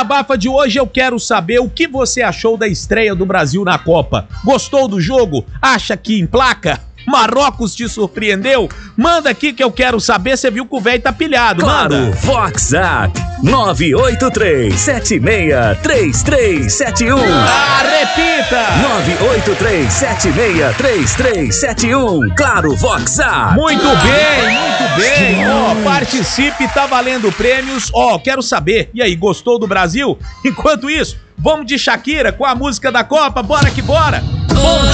Desabafa de hoje eu quero saber o que você achou da estreia do Brasil na Copa. Gostou do jogo? Acha que emplaca? Marrocos te surpreendeu? Manda aqui que eu quero saber. Você viu que o velho tá pilhado. Claro, manda. WhatsApp 983-763371. Repita! 983-763371. Claro, WhatsApp. Muito bem. Ó, participe, tá valendo prêmios. Ó, quero saber. E aí, gostou do Brasil? Enquanto isso, vamos de Shakira com a música da Copa. Bora que bora!